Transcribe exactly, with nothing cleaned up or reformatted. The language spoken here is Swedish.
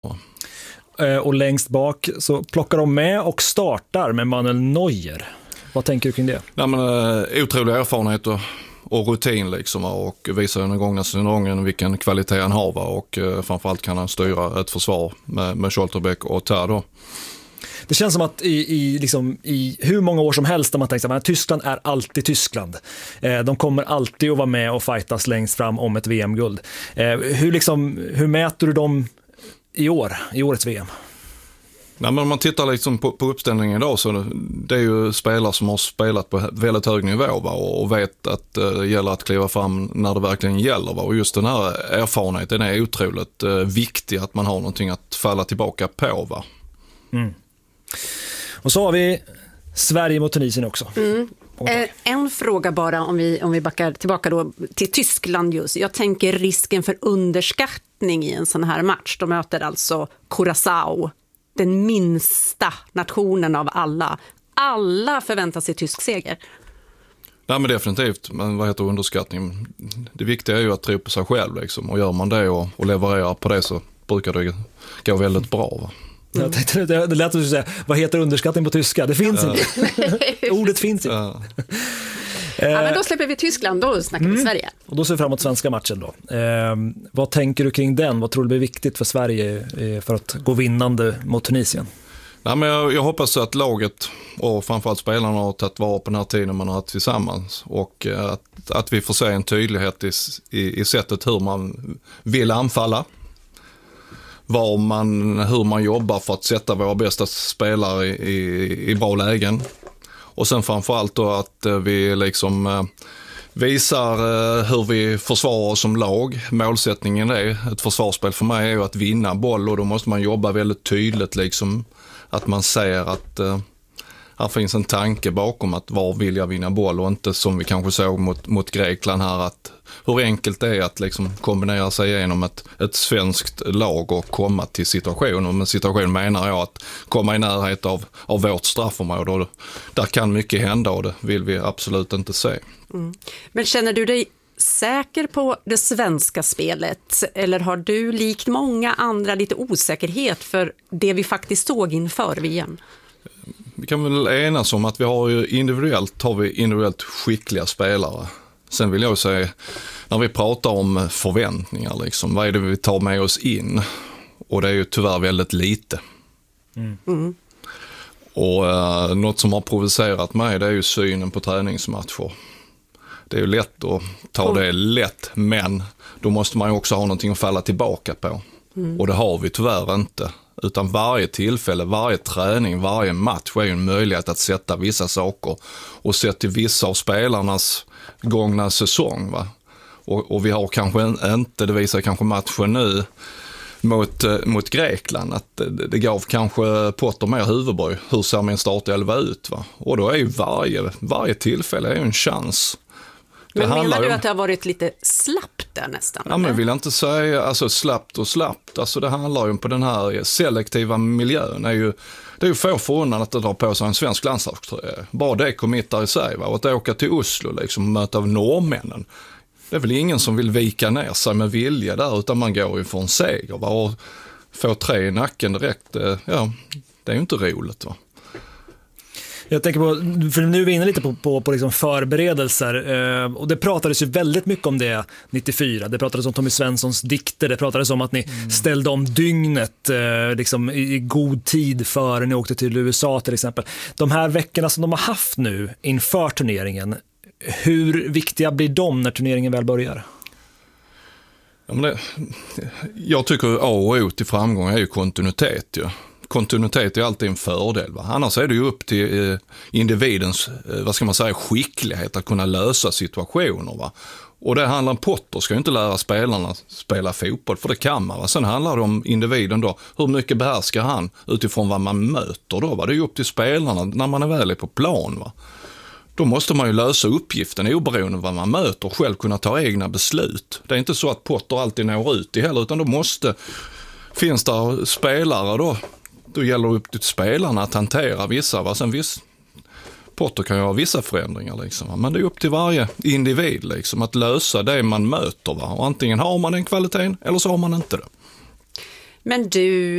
Och längst bak så plockar de med och startar med Manuel Neuer. Vad tänker du kring det? Ja, men, uh, otrolig erfarenhet och, och rutin liksom, och visar den gångna säsongen vilken kvalitet han har, och uh, framförallt kan han styra ett försvar med, med Scholterbeck och Tär. Det känns som att i, i, liksom, i hur många år som helst har man tänkt att Tyskland är alltid Tyskland. Eh, de kommer alltid att vara med och fightas längst fram om ett V M-guld. Eh, hur, liksom, hur mäter du dem i år, i årets V M? Nej, men om man tittar liksom på, på uppställningen idag, så det är ju spelare som har spelat på väldigt hög nivå, va, och vet att det uh, gäller att kliva fram när det verkligen gäller. Va, och just den här erfarenheten är otroligt uh, viktig, att man har någonting att falla tillbaka på. Va? Mm. Och så har vi Sverige mot Tunisien också. Mm. Eh, en fråga bara om vi, om vi backar tillbaka då till Tyskland just. Jag tänker risken för underskattning i en sån här match. De möter alltså Curaçao, den minsta nationen av alla. Alla förväntar sig tysk seger. Nej, men definitivt. Men vad heter underskattning? Det viktiga är ju att tro på sig själv liksom. Och gör man det och, och levererar på det, så brukar det gå väldigt bra, va? Mm. Jag tänkte, det, det lät att säga, vad heter underskattning på tyska? Det finns ja. inte. Ordet finns inte. Ja. Ja, men då släpper vi Tyskland, då snackar vi mm. Sverige. Och då ser vi framåt svenska matchen då. Eh, vad tänker du kring den? Vad tror du blir viktigt för Sverige eh, för att gå vinnande mot Tunisien? Nej, men jag, jag hoppas att laget och framförallt spelarna har tagit vara på den här tiden man har haft tillsammans, och eh, att, att vi får se en tydlighet i, i, i sättet hur man vill anfalla. Var man, hur man jobbar för att sätta våra bästa spelare i, i, i bra lägen. Och sen framförallt då att vi liksom eh, visar eh, hur vi försvarar oss som lag. Målsättningen är, ett försvarsspel för mig är ju att vinna boll, och då måste man jobba väldigt tydligt liksom. Att man ser att eh, här finns en tanke bakom att var vill jag vinna boll, och inte som vi kanske såg mot, mot Grekland här, att hur enkelt det är att liksom kombinera sig igenom ett, ett svenskt lag och komma till situationen. Och med situation menar jag att komma i närhet av, av vårt straffområde. Och där kan mycket hända, och det vill vi absolut inte se. Mm. Men känner du dig säker på det svenska spelet, eller har du likt många andra lite osäkerhet för det vi faktiskt såg inför V M? Vi kan väl enas om att vi har ju individuellt, har vi individuellt skickliga spelare. Sen vill jag säga, när vi pratar om förväntningar, liksom, vad är det vi tar med oss in? Och det är ju tyvärr väldigt lite. Mm. Mm. Och uh, något som har provocerat mig, det är ju synen på träningsmatcher. Det är ju lätt att ta mm. det lätt, men då måste man ju också ha någonting att falla tillbaka på. Mm. Och det har vi tyvärr inte. Utan varje tillfälle, varje träning, varje match är ju en möjlighet att sätta vissa saker. Och se till vissa av spelarnas gångna säsong. Va? Och, och vi har kanske inte, det visar kanske matchen nu mot, mot Grekland, att det, det gav kanske Potter mer huvudbry. Hur ser min startelva ut? Va? Och då är ju varje, varje tillfälle är ju en chans. Men menar du om att det har varit lite slappt där nästan? Ja, men jag vill inte säga alltså, slappt och slappt. Alltså, det handlar ju på den här selektiva miljön. Är ju, det är ju få förunnat att dra på sig en svensk landslagströja. Bara det committar i sig. Va? Och att åka till Oslo liksom, och möta av norrmännen. Det är väl ingen som vill vika ner sig med vilja där, utan man går ju för en seger. Va? Och få tre i nacken direkt, ja, det är ju inte roligt, va? Jag tänker på, för nu är vi inne lite på, på, på liksom förberedelser, eh, och det pratades ju väldigt mycket om det nittiofyra. Det pratades om Tommy Svenssons dikter, det pratades om att ni mm. ställde om dygnet eh, liksom i, i god tid före ni åkte till U S A till exempel. De här veckorna som de har haft nu inför turneringen, hur viktiga blir de när turneringen väl börjar? Ja, men det, jag tycker A och O till framgång är ju kontinuitet, ju. Kontinuitet är alltid en fördel. Va? Annars är det ju upp till eh, individens eh, vad ska man säga, skicklighet att kunna lösa situationer. Va? Och det handlar om Potter ska ju inte lära spelarna spela fotboll, för det kan man. Va? Sen handlar det om individen då. Hur mycket behärskar han utifrån vad man möter då? Va? Det är ju upp till spelarna när man är väl på plan. Va? Då måste man ju lösa uppgiften oberoende av vad man möter och själv kunna ta egna beslut. Det är inte så att Potter alltid når ut i heller, utan då måste, finns det spelare då, då gäller det upp till spelarna att hantera vissa. Va? Sen viss, Potter kan ju ha vissa förändringar, liksom, va? Men det är upp till varje individ liksom, att lösa det man möter. Va? Och antingen har man den kvaliteten eller så har man inte det. Men du,